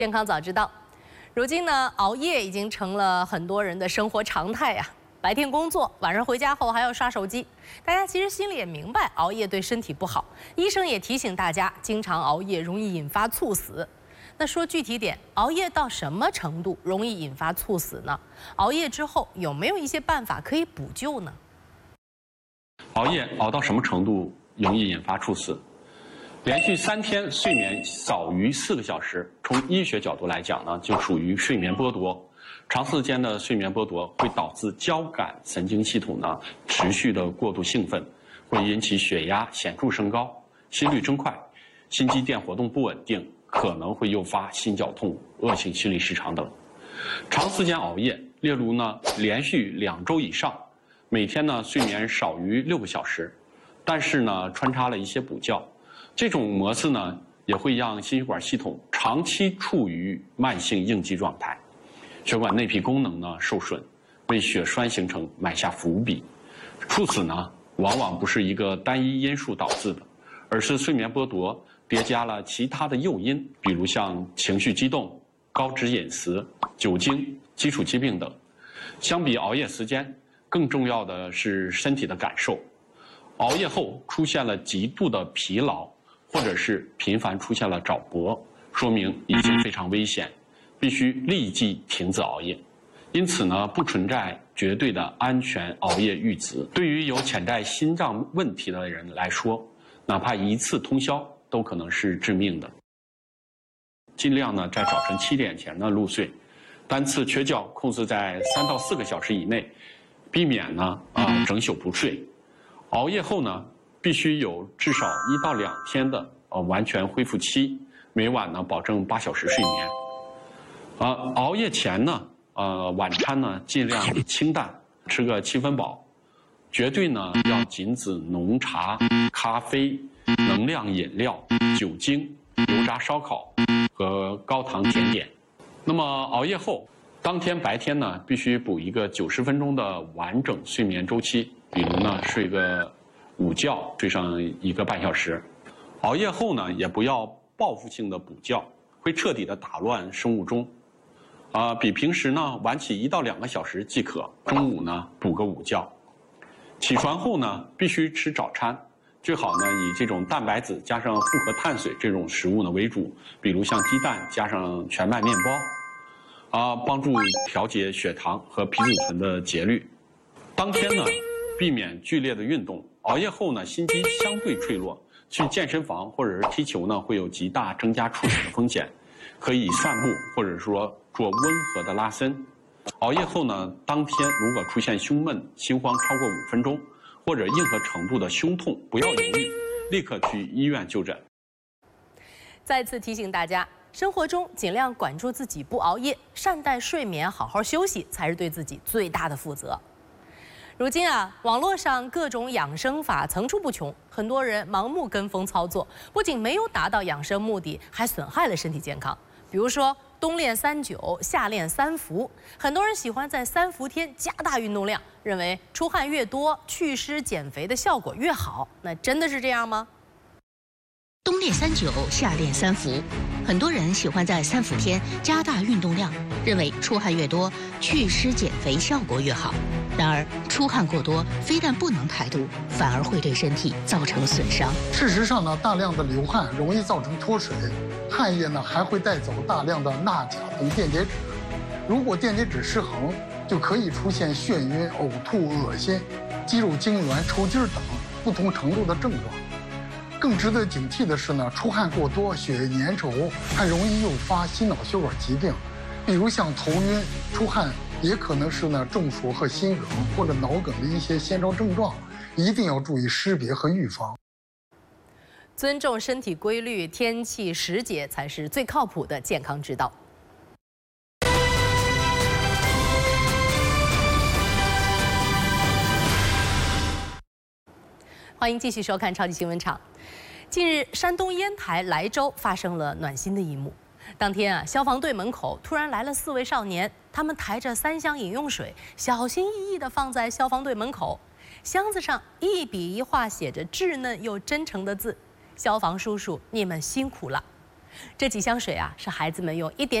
健康早知道，如今呢，熬夜已经成了很多人的生活常态呀。白天工作，晚上回家后还要刷手机，大家其实心里也明白熬夜对身体不好。医生也提醒大家，经常熬夜容易引发猝死。那说具体点，熬夜到什么程度容易引发猝死呢？熬夜之后有没有一些办法可以补救呢？ 熬夜熬到什么程度容易引发猝死？连续3天睡眠少于4个小时，从医学角度来讲呢，就属于睡眠剥夺。长时间的睡眠剥夺会导致交感神经系统呢持续的过度兴奋，会引起血压显著升高、心率增快、心肌电活动不稳定，可能会诱发心绞痛、恶性心律失常等。长时间熬夜，例如呢连续2周以上，每天呢睡眠少于6个小时，但是呢穿插了一些补觉。这种模式呢，也会让心血管系统长期处于慢性应激状态，血管内皮功能呢受损，为血栓形成埋下伏笔。猝死呢，往往不是一个单一因素导致的，而是睡眠剥夺叠加了其他的诱因，比如像情绪激动、高脂饮食、酒精、基础疾病等。相比熬夜时间，更重要的是身体的感受。熬夜后出现了极度的疲劳，或者是频繁出现了早搏，说明已经非常危险，必须立即停止熬夜。因此呢，不存在绝对的安全熬夜阈值。对于有潜在心脏问题的人来说，哪怕1次通宵都可能是致命的。尽量呢在早晨7点前呢入睡，单次缺觉控制在3到4个小时以内，避免呢整宿不睡。熬夜后呢，必须有至少1到2天的完全恢复期，每晚呢保证8小时睡眠。熬夜前呢，晚餐呢尽量清淡，吃个7分饱，绝对呢要禁止浓茶、咖啡、能量饮料、酒精、油炸烧烤和高糖甜点。那么熬夜后，当天白天呢必须补一个90分钟的完整睡眠周期，比如呢睡个午觉，睡上1个半小时。熬夜后呢也不要报复性的补觉，会彻底的打乱生物钟。比平时呢晚起1到2个小时即可。中午呢补个午觉。起床后呢必须吃早餐，最好呢以这种蛋白质加上复合碳水这种食物呢为主，比如像鸡蛋加上全麦面包，帮助调节血糖和皮质醇的节律。当天呢避免剧烈的运动，熬夜后呢心肌相对脆弱，去健身房或者是踢球呢会有极大增加猝死的风险。可以散步或者说做温和的拉伸。熬夜后呢，当天如果出现胸闷、心慌超过5分钟，或者任何程度的胸痛，不要犹豫，立刻去医院就诊。 再次提醒大家，生活中尽量管住自己，不熬夜，善待睡眠，好好休息，才是对自己最大的负责。如今网络上各种养生法层出不穷，很多人盲目跟风操作，不仅没有达到养生目的，还损害了身体健康。比如说冬练3九，夏练3伏，很多人喜欢在3伏天加大运动量，认为出汗越多，祛湿减肥的效果越好。那真的是这样吗？ 冬练3九，夏练3伏，很多人喜欢在3伏天加大运动量，认为出汗越多，祛湿减肥效果越好。然而，出汗过多非但不能排毒，反而会对身体造成损伤。 事实上呢，大量的流汗容易造成脱水，汗液呢还会带走大量的钠、钾等电解质。如果电解质失衡，就可以出现眩晕、呕吐、恶心、肌肉痉挛、抽筋等不同程度的症状。更值得警惕的是呢，出汗过多、血液粘稠，还容易诱发心脑血管疾病，比如像头晕、出汗，也可能是呢中暑和心梗或者脑梗的一些先兆症状，一定要注意识别和预防。 尊重身体规律、天气时节才是最靠谱的健康之道。欢迎继续收看超级新闻场。近日，山东烟台莱州发生了暖心的一幕。当天消防队门口突然来了4位少年，他们抬着3箱饮用水，小心翼翼地放在消防队门口。箱子上一笔一画写着稚嫩又真诚的字：“消防叔叔，你们辛苦了。” 这几箱水啊，是孩子们用一点